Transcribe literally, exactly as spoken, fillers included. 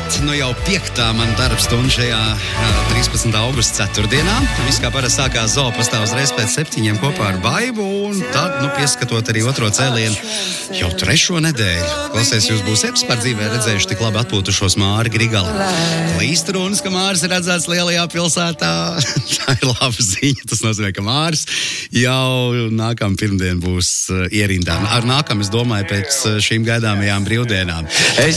Šeit nu jau piektā man darba stunda šajā trīspadsmitā augusta ceturtdienā. Viss kā parasti sākās zoopastā uzreiz pēc septiņiem kopā ar Baibu, un tad, nu, pieskatot arī otro cēlienu, jau trešo nedēļu. Klausies, jūs būsiet par dzīvē redzējuši tik labi atpūtušos Māri Grigali. Līstrunas, ka Māris ir redzēts lielajā pilsētā. Tā ir laba ziņa. Tas nozīmē, ka Māris jau nākamā pirmdien būs ierindā. Ar nākam, es domāju, pēc šīm gaidāmajām brīvdienām. Es